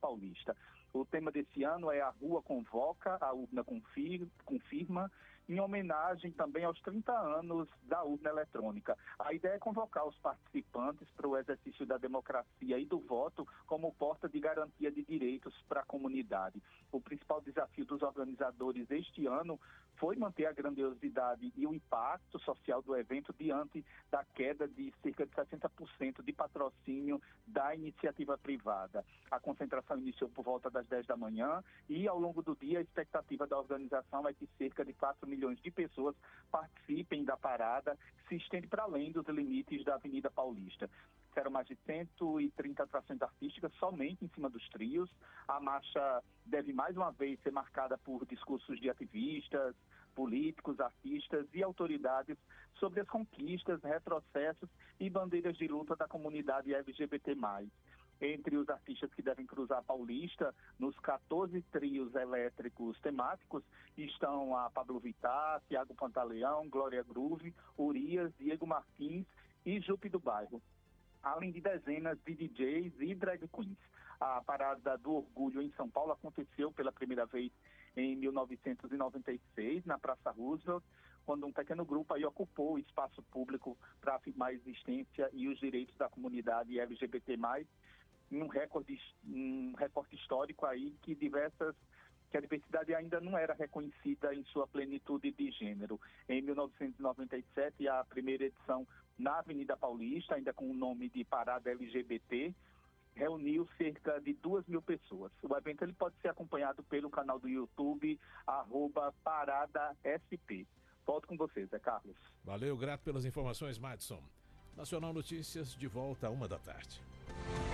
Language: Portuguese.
Paulista. O tema desse ano é A Rua Convoca, a Urna Confirma, em homenagem também aos 30 anos da urna eletrônica. A ideia é convocar os participantes para o exercício da democracia e do voto como porta de garantia de direitos para a comunidade. O principal desafio dos organizadores este ano foi manter a grandiosidade e o impacto social do evento diante da queda de cerca de 60% de patrocínio da iniciativa privada. A concentração iniciou por volta das 10 da manhã e, ao longo do dia, a expectativa da organização é que cerca de 4 milhões de pessoas participem da parada, que se estende para além dos limites da Avenida Paulista. Serão mais de 130 atrações artísticas somente em cima dos trios. A marcha deve mais uma vez ser marcada por discursos de ativistas, políticos, artistas e autoridades sobre as conquistas, retrocessos e bandeiras de luta da comunidade LGBT+. Entre os artistas que devem cruzar a Paulista, nos 14 trios elétricos temáticos, estão a Pablo Vittar, Thiago Pantaleão, Glória Groove, Urias, Diego Martins e Jupe do Bairro, além de dezenas de DJs e drag queens. A Parada do Orgulho em São Paulo aconteceu pela primeira vez em 1996, na Praça Roosevelt, quando um pequeno grupo aí ocupou o espaço público para afirmar a existência e os direitos da comunidade LGBT+, em um recorde histórico aí que a diversidade ainda não era reconhecida em sua plenitude de gênero. Em 1997, a primeira edição na Avenida Paulista, ainda com o nome de Parada LGBT, reuniu cerca de 2.000 pessoas. O evento ele pode ser acompanhado pelo canal do YouTube, @ParadaSP. Volto com vocês, Zé Carlos. Valeu, grato pelas informações, Madison. Nacional Notícias, de volta à 1 da tarde.